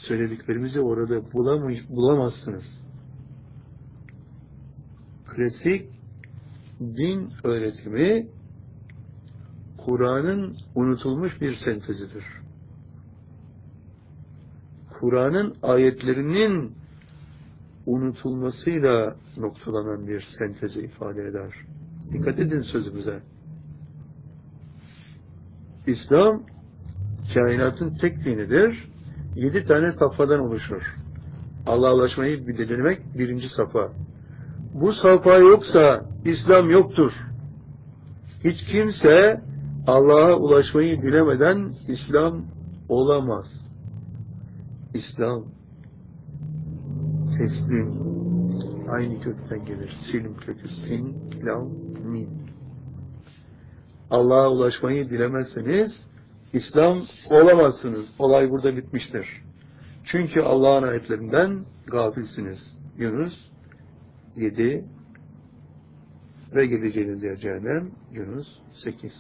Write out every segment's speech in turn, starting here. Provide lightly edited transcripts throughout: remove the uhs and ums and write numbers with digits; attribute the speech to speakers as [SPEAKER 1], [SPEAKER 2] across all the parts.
[SPEAKER 1] söylediklerimizi orada bulamazsınız. Klasik din öğretimi Kur'an'ın unutulmuş bir sentezidir. Kur'an'ın ayetlerinin unutulmasıyla noktalanan bir sentezi ifade eder. Dikkat edin sözümüze. İslam kainatın tek dinidir. 7 tane safhadan oluşur. Allah'a ulaşmayı bildirmek birinci safha. Bu safha yoksa İslam yoktur. Hiç kimse Allah'a ulaşmayı dilemeden İslam olamaz. İslam teslim, aynı kökten gelir. Silm kökü, sin, lam, min. Allah'a ulaşmayı dilemezseniz İslam olamazsınız. Olay burada bitmiştir. Çünkü Allah'ın ayetlerinden gafilsiniz. Yunus 7 ve gideceğiniz yer cehennem. Yunus 8.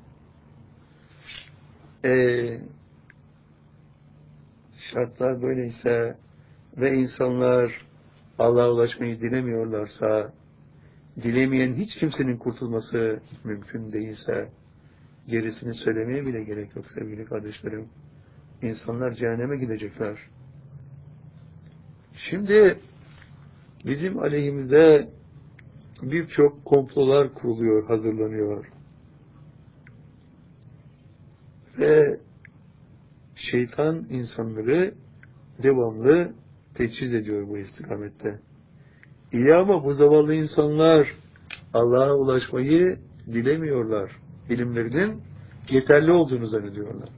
[SPEAKER 1] Şartlar böyleyse ve insanlar Allah'a ulaşmayı dilemiyorlarsa, dilemeyen hiç kimsenin kurtulması mümkün değilse, gerisini söylemeye bile gerek yok sevgili kardeşlerim. İnsanlar cehenneme gidecekler. Şimdi bizim aleyhimize birçok komplolar kuruluyor, hazırlanıyor. Ve şeytan insanları devamlı teçhiz ediyor bu istikamette. İyi ama bu zavallı insanlar Allah'a ulaşmayı dilemiyorlar. İlimlerinin yeterli olduğunu zannediyorlar.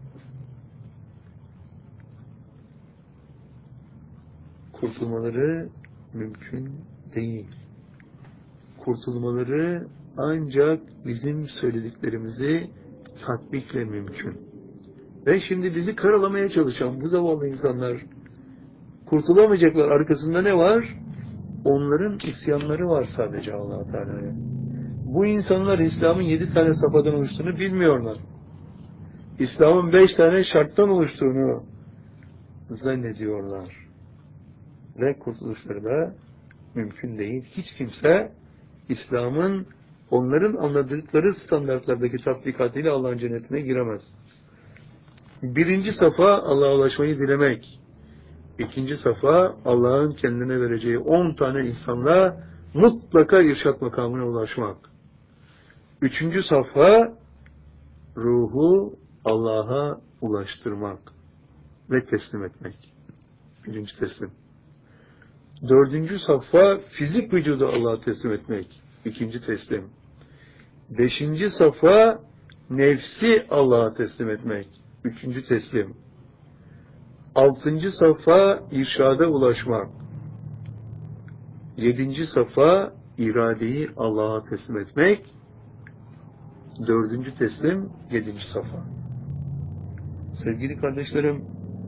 [SPEAKER 1] Kurtulmaları mümkün değil. Kurtulmaları ancak bizim söylediklerimizi tatbikle mümkün. Ve şimdi bizi karalamaya çalışan bu zavallı insanlar kurtulamayacaklar. Arkasında ne var? Onların isyanları var sadece Allah-u Teala'ya. Bu insanlar İslam'ın 7 tane safhadan oluştuğunu bilmiyorlar. İslam'ın 5 tane şarttan oluştuğunu zannediyorlar. Ve kurtuluşları da mümkün değil. Hiç kimse İslam'ın onların anladıkları standartlardaki tatbikatıyla Allah'ın cennetine giremez. Birinci safa Allah'a ulaşmayı dilemek. İkinci safa Allah'ın kendine vereceği 10 tane insanla mutlaka irşat makamına ulaşmak. Üçüncü safa ruhu Allah'a ulaştırmak ve teslim etmek. Birinci teslim. Dördüncü safa fizik vücudu Allah'a teslim etmek. İkinci teslim. Beşinci safa nefsi Allah'a teslim etmek. Üçüncü teslim. Altıncı safa irşada ulaşmak. Yedinci safa iradeyi Allah'a teslim etmek. Dördüncü teslim, yedinci safa. Sevgili kardeşlerim,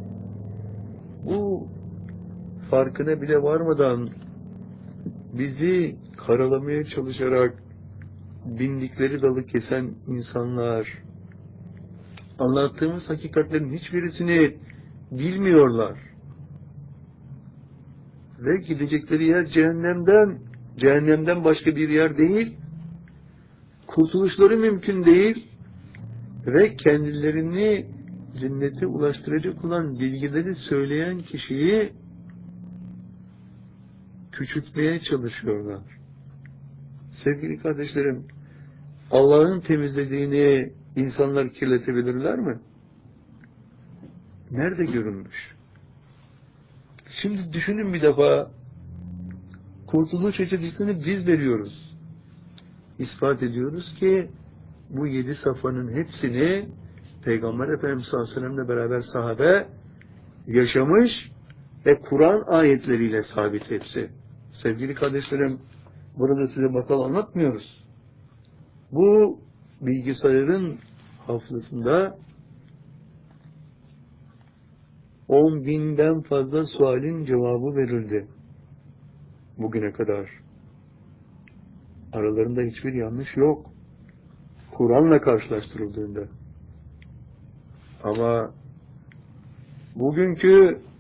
[SPEAKER 1] bu farkına bile varmadan bizi karalamaya çalışarak bindikleri dalı kesen insanlar, anlattığımız hakikatlerin hiçbirisini bilmiyorlar. Ve gidecekleri yer cehennemden başka bir yer değil, kurtuluşları mümkün değil ve kendilerini cennete ulaştıracak olan bilgileri söyleyen kişiyi küçültmeye çalışıyorlar. Sevgili kardeşlerim, Allah'ın temizlediğini insanlar kirletebilirler mi? Nerede görünmüş? Şimdi düşünün bir defa, kurtuluş açıcısını biz veriyoruz. İspat ediyoruz ki bu 7 safhanın hepsini Peygamber Efendimiz sallallahu aleyhi ve sellem'le beraber sahabe yaşamış ve Kur'an ayetleriyle sabit hepsi. Sevgili kardeşlerim, burada size masal anlatmıyoruz. Bu bilgisayarın hafızasında 10.000'den fazla sualin cevabı verildi bugüne kadar. Aralarında hiçbir yanlış yok. Kur'an'la karşılaştırıldığında. Ama bugünkü